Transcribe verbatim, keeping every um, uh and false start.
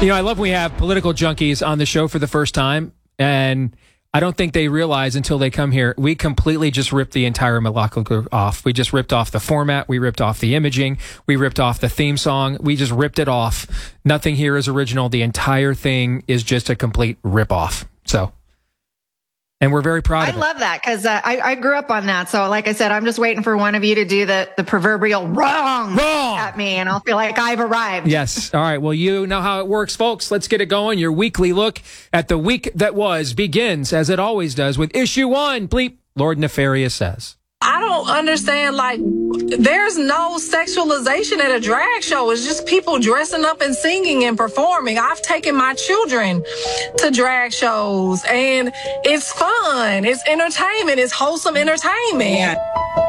You know, I love when we have political junkies on the show for the first time, and I don't think they realize until they come here, we completely just ripped the entire Malacca off. We just ripped off the format. We ripped off the imaging. We ripped off the theme song. We just ripped it off. Nothing here is original. The entire thing is just a complete rip-off. So, and we're very proud I of it. I love that because uh, I, I grew up on that. So like I said, I'm just waiting for one of you to do the, the proverbial wrong, wrong at me, and I'll feel like I've arrived. Yes. All right. Well, you know how it works, folks. Let's get it going. Your weekly look at the week that was begins, as it always does, with issue one. Bleep, Lord Nefarious says. I don't understand, like, there's no sexualization at a drag show. It's just people dressing up and singing and performing. I've taken my children to drag shows, and it's fun. It's entertainment. It's wholesome entertainment.